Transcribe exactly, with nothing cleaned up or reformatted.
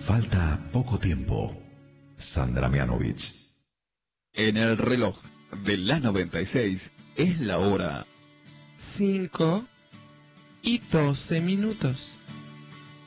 Falta poco tiempo. Sandra Mianovich. En el reloj de la noventa y seis es la hora cinco y doce minutos.